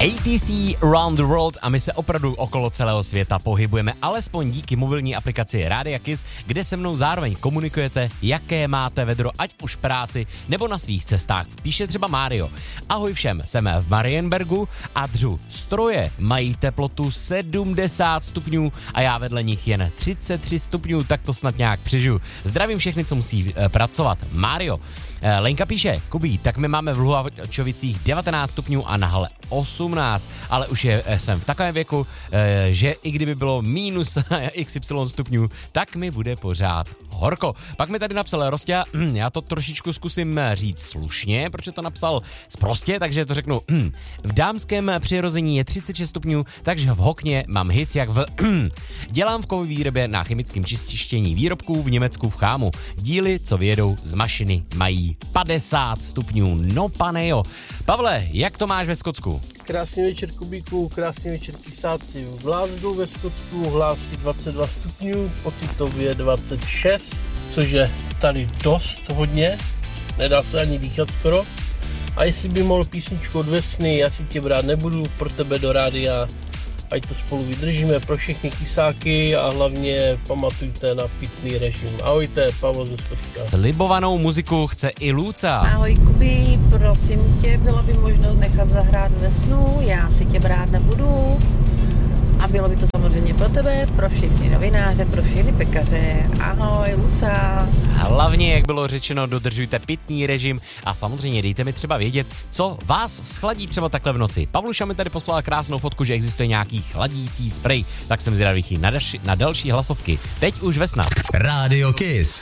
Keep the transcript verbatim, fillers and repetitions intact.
A T C Around the World a my se opravdu okolo celého světa pohybujeme, alespoň díky mobilní aplikaci Rádia Kiss, kde se mnou zároveň komunikujete, jaké máte vedro, ať už v práci nebo na svých cestách. Píše třeba Mário. Ahoj všem, jsem v Marienbergu a dřu. Stroje mají teplotu sedmdesát stupňů a já vedle nich jen třicet tři stupňů, tak to snad nějak přežiju. Zdravím všechny, co musí e, pracovat. Mário. Lenka píše, Kubí, tak my máme v Luhačovicích devatenáct stupňů a na hale osmnáct, ale už je, jsem v takovém věku, že i kdyby bylo minus iks ypsilon stupňů, tak mi bude pořád horko. Pak mi tady napsal Rostia, hm, já to trošičku zkusím říct slušně, protože to napsal sprostě, takže to řeknu, hm, v dámském přirození je třicet šest stupňů, takže v hokně mám hic jak v hm, dělám v kovové výrobě na chemickém čištění výrobků v Německu v Chámu. Díly, co vyjedou z mašiny, mají padesát stupňů, no pane jo. Pavle, jak to máš ve Skotsku? Krásný večer Kubíku, krásný večer Kysáci. V Glasgow ve Skotsku hlásí dvacet dva stupňů, pocitově dvacet šest, což je tady dost hodně, nedá se ani dýchat skoro. A jestli by mohl písničku od Vesny, já si tě brát nebudu, pro tebe do rádia, ať to spolu vydržíme pro všechny kysáky a hlavně pamatujte na pitný režim. Ahojte, Pavel ze Skotska. Slibovanou muziku chce i Luca. Ahoj Kubi, prosím tě, byla by možnost nechat zahrát Vesnu, já si tě brát nebudu. A bylo by to samozřejmě pro tebe, pro všechny novináře, pro všechny pekaře. Ahoj, Luca. Hlavně, jak bylo řečeno, dodržujte pitný režim a samozřejmě dejte mi třeba vědět, co vás schladí třeba takhle v noci. Pavluša mi tady poslala krásnou fotku, že existuje nějaký chladící sprej, tak jsem zvědavý na, další, na další hlasovky. Teď už Vesna. Rádio Kiss.